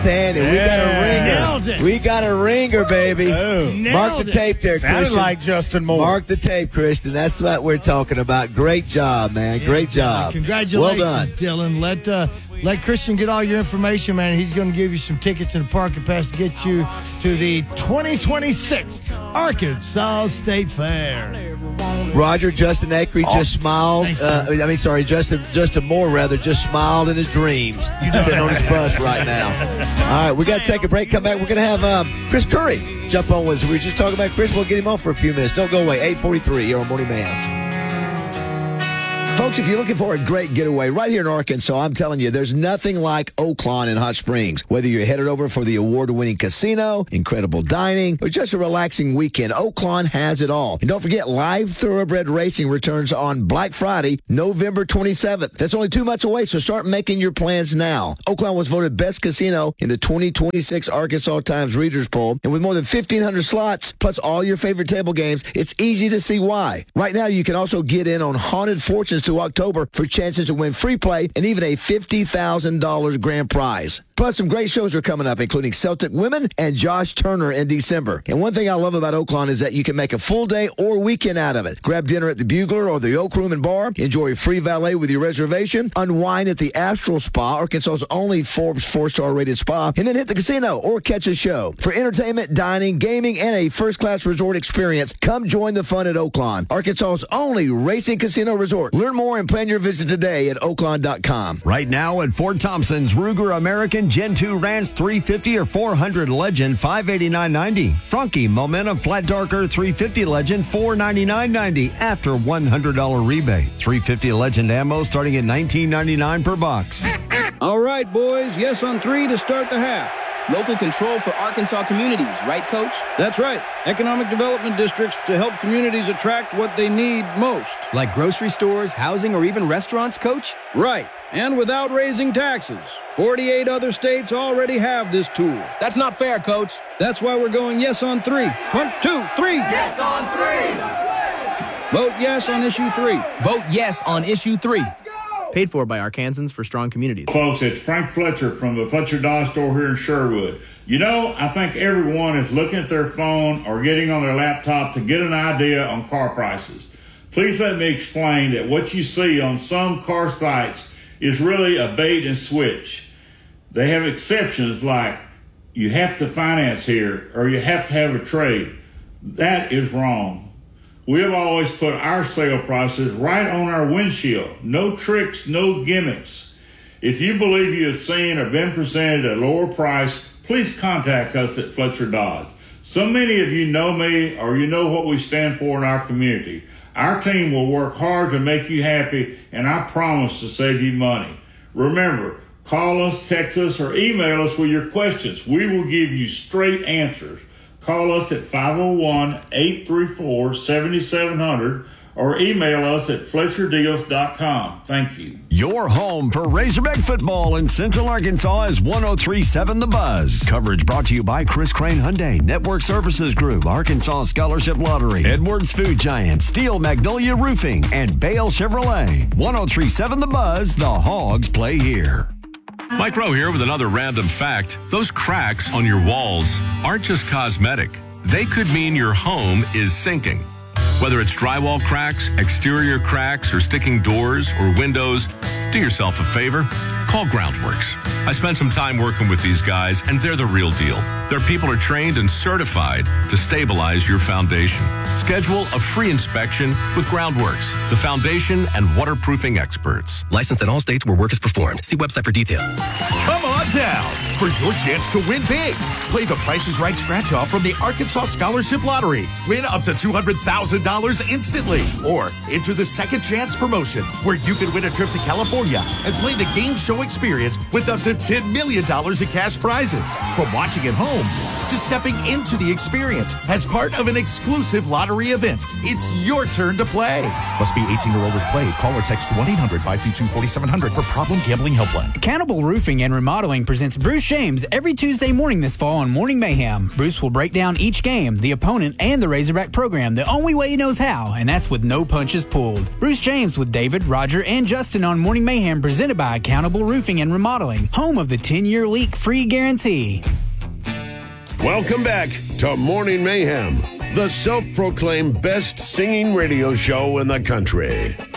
Sandy, we got a ringer. Nailed it. We got a ringer, baby. Oh. Mark the tape there, Sounded Christian. like Justin Moore. Mark the tape, Christian. That's what we're talking about. Great job, man. Great job. Congratulations, Well done. Dylan. Let Christian get all your information, man. He's going to give you some tickets and a parking pass to get you to the 2026 Arkansas State Fair. Roger, Justin Acree just smiled. Thanks, Justin Moore, rather, just smiled in his dreams. He's sitting on his bus right now. All right, we got to take a break. Come back. We're going to have Chris Curry jump on with us. We were just talking about Chris. We'll get him on for a few minutes. Don't go away. 8:43 here on Morning Man. Folks, if you're looking for a great getaway right here in Arkansas, I'm telling you, there's nothing like Oaklawn in Hot Springs. Whether you're headed over for the award-winning casino, incredible dining, or just a relaxing weekend, Oaklawn has it all. And don't forget, live thoroughbred racing returns on Black Friday, November 27th. That's only 2 months away, so start making your plans now. Oaklawn was voted best casino in the 2026 Arkansas Times Readers Poll, and with more than 1,500 slots, plus all your favorite table games, it's easy to see why. Right now, you can also get in on Haunted Fortunes through October for chances to win free play and even a $50,000 grand prize. Plus, some great shows are coming up, including Celtic Women and Josh Turner in December. And one thing I love about Oaklawn is that you can make a full day or weekend out of it. Grab dinner at the Bugler or the Oak Room and Bar, enjoy free valet with your reservation, unwind at the Astral Spa, Arkansas's only Forbes 4-star rated spa, and then hit the casino or catch a show. For entertainment, dining, gaming, and a first-class resort experience, come join the fun at Oaklawn, Arkansas's only racing casino resort. Learn more and plan your visit today at oaklawn.com. Right now at Fort Thompson's, Ruger American Gen 2 Ranch 350 or 400 Legend $589.90. Franke Momentum Flat Darker 350 Legend $499.90 after $100 rebate. 350 Legend ammo starting at $19.99 per box. All right, boys. Yes on 3 to start the half. Local control for Arkansas communities, right, Coach? That's right. Economic development districts to help communities attract what they need most. Like grocery stores, housing, or even restaurants, Coach? Right. And without raising taxes. 48 other states already have this tool. That's not fair, Coach. That's why we're going yes on 3. 1, 2, 3. Yes on 3. Vote yes on issue 3. Vote yes on issue 3. Paid for by Arkansans for Strong Communities. Folks, it's Frank Fletcher from the Fletcher Dodge store here in Sherwood. You know, I think everyone is looking at their phone or getting on their laptop to get an idea on car prices. Please let me explain that what you see on some car sites is really a bait and switch. They have exceptions like you have to finance here or you have to have a trade. That is wrong. We have always put our sale prices right on our windshield. No tricks, no gimmicks. If you believe you have seen or been presented at a lower price, please contact us at Fletcher Dodge. So many of you know me or you know what we stand for in our community. Our team will work hard to make you happy, and I promise to save you money. Remember, call us, text us, or email us with your questions. We will give you straight answers. Call us at 501-834-7700 or email us at FletcherDeals.com. Thank you. Your home for Razorback football in Central Arkansas is 103.7 The Buzz. Coverage brought to you by Chris Crane Hyundai, Network Services Group, Arkansas Scholarship Lottery, Edwards Food Giant, Steel Magnolia Roofing, and Bale Chevrolet. 103.7 The Buzz, the Hogs play here. Mike Rowe here with another random fact. Those cracks on your walls aren't just cosmetic. They could mean your home is sinking. Whether it's drywall cracks, exterior cracks, or sticking doors or windows, do yourself a favor. Call Groundworks. I spent some time working with these guys, and they're the real deal. Their people are trained and certified to stabilize your foundation. Schedule a free inspection with Groundworks, the foundation and waterproofing experts. Licensed in all states where work is performed. See website for detail. Come on down for your chance to win big. Play the Price is Right scratch-off from the Arkansas Scholarship Lottery. Win up to $200,000 instantly. Or enter the Second Chance promotion, where you can win a trip to California and play the game show experience with up to $10 million in cash prizes. From watching at home to stepping into the experience as part of an exclusive lottery event, it's your turn to play. Must be 18 or older to play. Call or text 1-800-522-4700 for Problem Gambling Helpline. Cannibal Roofing and Remodeling presents Bruce James every Tuesday morning this fall on Morning Mayhem. Bruce will break down each game, the opponent, and the Razorback program the only way he knows how, and that's with no punches pulled. Bruce James with David, Roger, and Justin on Morning Mayhem, presented by Accountable Roofing and Remodeling, home of the 10-year leak-free guarantee. Welcome back to Morning Mayhem, the self-proclaimed best singing radio show in the country.